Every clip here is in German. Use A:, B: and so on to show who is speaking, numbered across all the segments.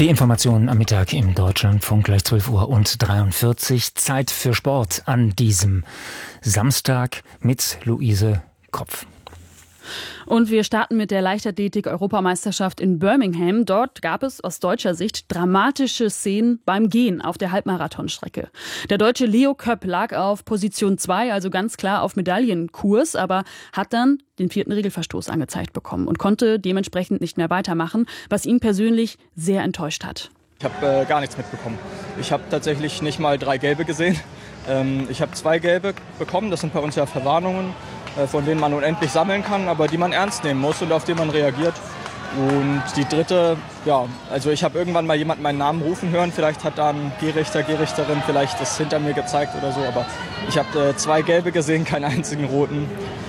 A: Die Informationen am Mittag im Deutschlandfunk, gleich 12:43 Uhr. Zeit für Sport an diesem Samstag mit Luise Kropf.
B: Und wir starten mit der Leichtathletik-Europameisterschaft in Birmingham. Dort gab es aus deutscher Sicht dramatische Szenen beim Gehen auf der Halbmarathonstrecke. Der deutsche Leo Köpp lag auf Position 2, also ganz klar auf Medaillenkurs, aber hat dann den 4. Regelverstoß angezeigt bekommen und konnte dementsprechend nicht mehr weitermachen, was ihn persönlich sehr enttäuscht hat.
C: Ich habe gar nichts mitbekommen. Ich habe tatsächlich nicht mal 3 Gelbe gesehen. Ich habe 2 Gelbe bekommen, das sind bei uns ja Verwarnungen, von denen man unendlich sammeln kann, aber die man ernst nehmen muss und auf die man reagiert. Und die dritte, ja, also ich habe irgendwann mal jemanden meinen Namen rufen hören, vielleicht hat da ein Gehrichter, Gehrichterin vielleicht das hinter mir gezeigt oder so, aber ich habe 2 Gelbe gesehen, keinen einzigen roten.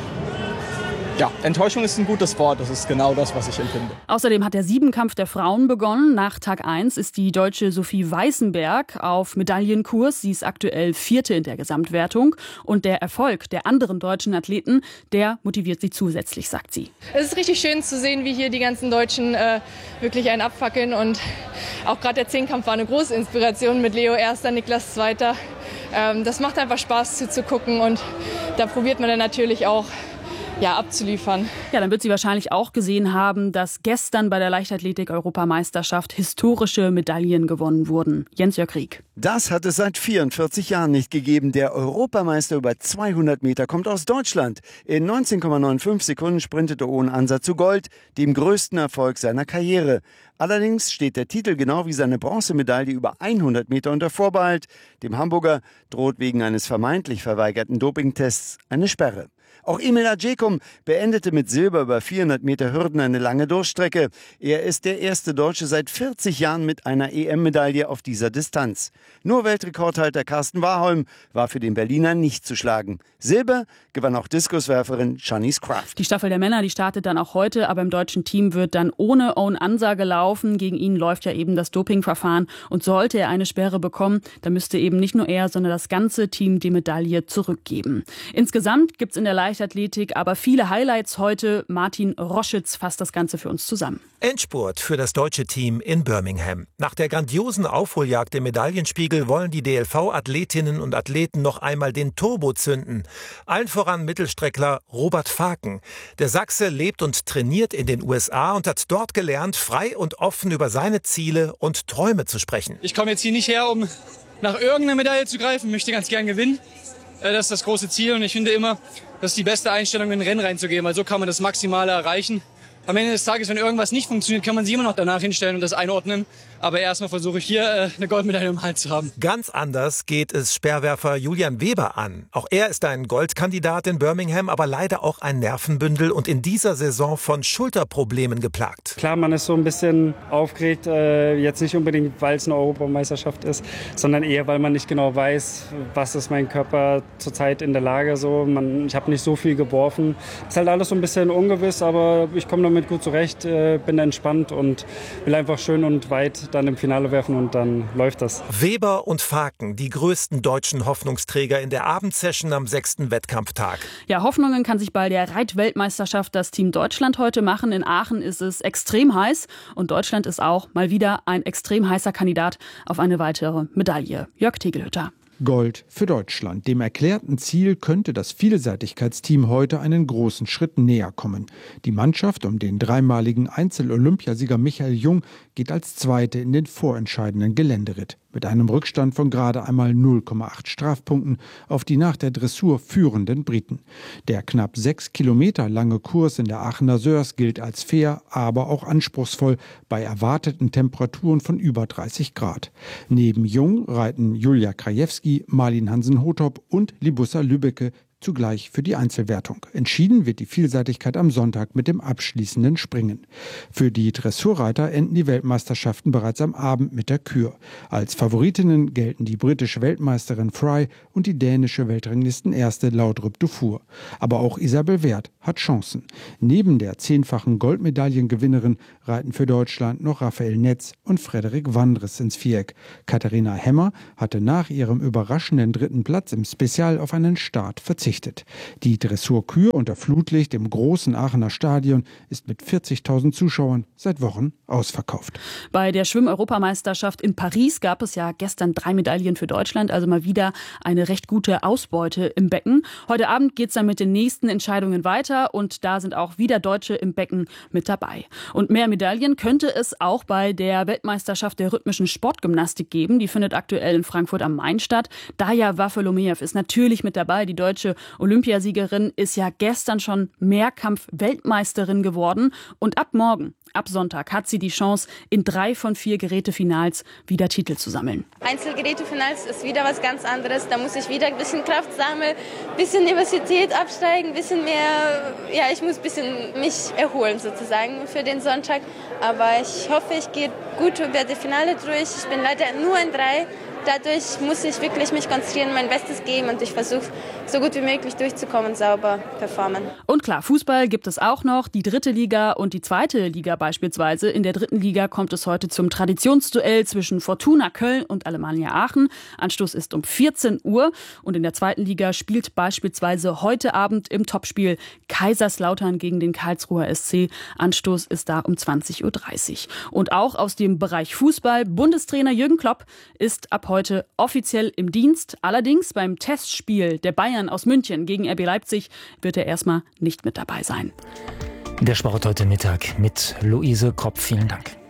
C: Ja, Enttäuschung ist ein gutes Wort. Das ist genau das, was ich empfinde.
B: Außerdem hat der Siebenkampf der Frauen begonnen. Nach Tag 1 ist die Deutsche Sophie Weißenberg auf Medaillenkurs. Sie ist aktuell 4. in der Gesamtwertung. Und der Erfolg der anderen deutschen Athleten, der motiviert sie zusätzlich, sagt sie.
D: Es ist richtig schön zu sehen, wie hier die ganzen Deutschen wirklich einen abfackeln. Und auch gerade der Zehnkampf war eine große Inspiration mit Leo Erster, Niklas Zweiter. Das macht einfach Spaß zuzugucken. Und da probiert man dann natürlich auch abzuliefern.
B: Ja, dann wird sie wahrscheinlich auch gesehen haben, dass gestern bei der Leichtathletik-Europameisterschaft historische Medaillen gewonnen wurden. Jens-Jörg Rieck.
E: Das hat es seit 44 Jahren nicht gegeben. Der Europameister über 200 Meter kommt aus Deutschland. In 19,95 Sekunden sprintete ohne Ansatz zu Gold, dem größten Erfolg seiner Karriere. Allerdings steht der Titel genau wie seine Bronzemedaille über 100 Meter unter Vorbehalt. Dem Hamburger droht wegen eines vermeintlich verweigerten Dopingtests eine Sperre. Auch Emil Adjekum beendete mit Silber über 400 Meter Hürden eine lange Durchstrecke. Er ist der erste Deutsche seit 40 Jahren mit einer EM-Medaille auf dieser Distanz. Nur Weltrekordhalter Carsten Warholm war für den Berliner nicht zu schlagen. Silber gewann auch Diskuswerferin Shanice Kraft.
B: Die Staffel der Männer, die startet dann auch heute, aber im deutschen Team wird dann ohne Owen Ansa gelaufen. Gegen ihn läuft ja eben das Dopingverfahren. Und sollte er eine Sperre bekommen, dann müsste eben nicht nur er, sondern das ganze Team die Medaille zurückgeben. Insgesamt gibt es in der Leichtathletik aber viele Highlights heute. Martin Roschitz fasst das Ganze für uns zusammen.
F: Endspurt für das deutsche Team in Birmingham. Nach der grandiosen Aufholjagd im Medaillenspiegel wollen die DLV-Athletinnen und Athleten noch einmal den Turbo zünden. Allen voran Mittelstreckler Robert Faken. Der Sachse lebt und trainiert in den USA und hat dort gelernt, frei und offen über seine Ziele und Träume zu sprechen.
G: Ich komme jetzt hier nicht her, um nach irgendeiner Medaille zu greifen. Ich möchte ganz gern gewinnen. Das ist das große Ziel und ich finde immer, das ist die beste Einstellung, in ein Rennen reinzugehen, weil so kann man das Maximale erreichen. Am Ende des Tages, wenn irgendwas nicht funktioniert, kann man sich immer noch danach hinstellen und das einordnen. Aber erstmal versuche ich hier eine Goldmedaille im Hals zu haben.
F: Ganz anders geht es Speerwerfer Julian Weber an. Auch er ist ein Goldkandidat in Birmingham, aber leider auch ein Nervenbündel und in dieser Saison von Schulterproblemen geplagt.
H: Klar, man ist so ein bisschen aufgeregt, jetzt nicht unbedingt, weil es eine Europameisterschaft ist, sondern eher, weil man nicht genau weiß, was ist mein Körper zurzeit in der Lage. Ich habe nicht so viel geworfen. Ist halt alles so ein bisschen ungewiss, aber ich komme damit gut zurecht, bin entspannt und will einfach schön und weit dann im Finale werfen und dann läuft das.
F: Weber und Faken, die größten deutschen Hoffnungsträger in der Abendsession am 6. Wettkampftag.
B: Ja, Hoffnungen kann sich bei der Reitweltmeisterschaft das Team Deutschland heute machen. In Aachen ist es extrem heiß und Deutschland ist auch mal wieder ein extrem heißer Kandidat auf eine weitere Medaille. Jörg Tegelhütter.
I: Gold für Deutschland. Dem erklärten Ziel könnte das Vielseitigkeitsteam heute einen großen Schritt näher kommen. Die Mannschaft um den dreimaligen Einzel-Olympiasieger Michael Jung geht als Zweite in den vorentscheidenden Geländeritt. Mit einem Rückstand von gerade einmal 0,8 Strafpunkten auf die nach der Dressur führenden Briten. Der knapp 6 Kilometer lange Kurs in der Aachener Sörs gilt als fair, aber auch anspruchsvoll bei erwarteten Temperaturen von über 30 Grad. Neben Jung reiten Julia Krajewski, Marlin Hansen-Hotop und Libussa Lübbecke zugleich für die Einzelwertung. Entschieden wird die Vielseitigkeit am Sonntag mit dem abschließenden Springen. Für die Dressurreiter enden die Weltmeisterschaften bereits am Abend mit der Kür. Als Favoritinnen gelten die britische Weltmeisterin Fry und die dänische Weltranglistenerste Laudrup Dufour. Aber auch Isabel Werth hat Chancen. Neben der 10-fachen Goldmedaillengewinnerin reiten für Deutschland noch Raphael Netz und Frederik Wandres ins Viereck. Katharina Hemmer hatte nach ihrem überraschenden 3. Platz im Spezial auf einen Start verzichtet. verpflichtet. Die Dressurkür unter Flutlicht im großen Aachener Stadion ist mit 40.000 Zuschauern seit Wochen ausverkauft.
B: Bei der Schwimm-Europameisterschaft in Paris gab es ja gestern 3 Medaillen für Deutschland, also mal wieder eine recht gute Ausbeute im Becken. Heute Abend geht es dann mit den nächsten Entscheidungen weiter und da sind auch wieder Deutsche im Becken mit dabei. Und mehr Medaillen könnte es auch bei der Weltmeisterschaft der rhythmischen Sportgymnastik geben. Die findet aktuell in Frankfurt am Main statt. Daja Waffelomejew ist natürlich mit dabei. Die deutsche Olympiasiegerin ist ja gestern schon Mehrkampf-Weltmeisterin geworden. Und ab morgen, ab Sonntag, hat sie die Chance, in 3 von 4 Gerätefinals wieder Titel zu sammeln.
J: Einzelgerätefinals ist wieder was ganz anderes. Da muss ich wieder ein bisschen Kraft sammeln, ein bisschen Universität absteigen, ein bisschen mehr, ich muss ein bisschen mich erholen sozusagen für den Sonntag. Aber ich hoffe, ich gehe gut über die Finale durch. Ich bin leider nur in 3. Dadurch muss ich wirklich mich konzentrieren, mein Bestes geben und ich versuche, so gut wie möglich durchzukommen und sauber performen.
B: Und klar, Fußball gibt es auch noch, die 3. Liga und die 2. Liga beispielsweise. In der 3. Liga kommt es heute zum Traditionsduell zwischen Fortuna Köln und Alemannia Aachen. Anstoß ist um 14 Uhr und in der 2. Liga spielt beispielsweise heute Abend im Topspiel Kaiserslautern gegen den Karlsruher SC. Anstoß ist da um 20.30 Uhr. Und auch aus dem Bereich Fußball, Bundestrainer Jürgen Klopp ist ab heute offiziell im Dienst. Allerdings beim Testspiel der Bayern aus München gegen RB Leipzig wird er erstmal nicht mit dabei sein.
A: Der Sport heute Mittag mit Luise Kropf. Vielen Dank.